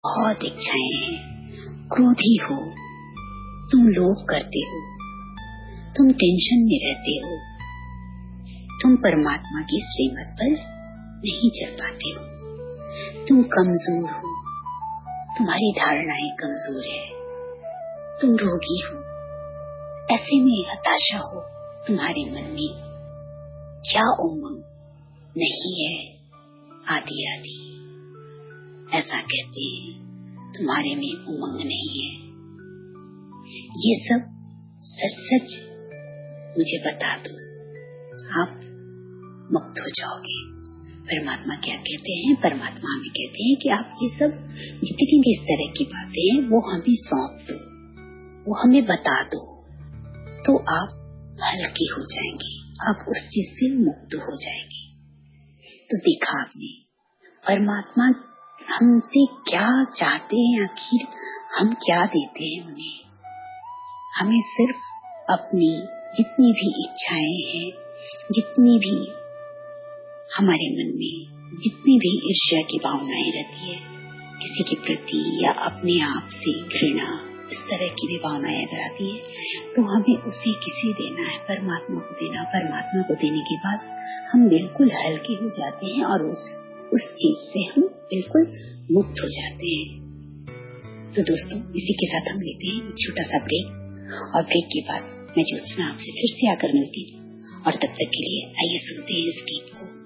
बहुत इच्छाएं हैं, क्रोधी हो, तुम लोभ करते हो, तुम टेंशन में रहते हो, तुम परमात्मा की श्रीमत पर नहीं चल पाते हो, तुम कमजोर हो, तुम्हारी धारणाएं कमजोर है, तुम रोगी हो, ऐसे में हताशा हो तुम्हारे मन में, क्या उमंग नहीं है आदि आदि, ऐसा कहते हैं तुम्हारे में उमंग नहीं है। ये सब सच सच मुझे बता दो, आप मुक्त हो जाओगे। परमात्मा क्या कहते हैं? परमात्मा हमें कहते हैं कि आप ये सब जितनी भी इस तरह की बातें हैं वो हमें सौंप दो, वो हमें बता दो, तो आप हल्के हो जाएंगे, आप उस चीज से मुक्त हो जाएंगे। तो देखा आपने परमात्मा हमसे क्या चाहते हैं, आखिर हम क्या देते हैं उन्हें? हमें सिर्फ अपनी जितनी भी इच्छाएं हैं, जितनी भी हमारे मन में जितनी भी ईर्ष्या की भावनाएं रहती है किसी के प्रति या अपने आप से घृणा, इस तरह की भी भावनाएं अगर आती है तो हमें उसे किसे देना है? परमात्मा को देना। परमात्मा को देने के बाद हम बिल्कुल हल्के हो जाते हैं और उस चीज से हम बिल्कुल मुक्त हो जाते हैं। तो दोस्तों, इसी के साथ हम लेते हैं छोटा सा ब्रेक, और ब्रेक के बाद मैं ज्योत्सना आपसे फिर से आकर मिलती हूँ, और तब तक के लिए आइए सुनते हैं इस गीत को।